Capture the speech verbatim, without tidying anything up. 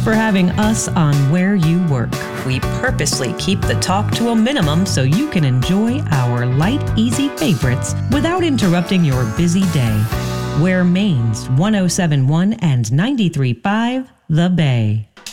for having us on Where You Work. We purposely keep the talk to a minimum so you can enjoy our light, easy favorites without interrupting your busy day. We're Maine's one oh seven point one and ninety-three point five The Bay.